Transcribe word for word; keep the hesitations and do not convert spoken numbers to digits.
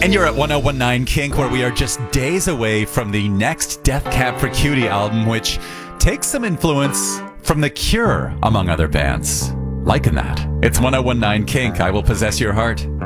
And you're at one oh one nine Kink, where we are just days away from the next Death Cab for Cutie album, which takes some influence from The Cure, among other bands. Liking that. It's one oh one nine Kink. I Will Possess Your Heart.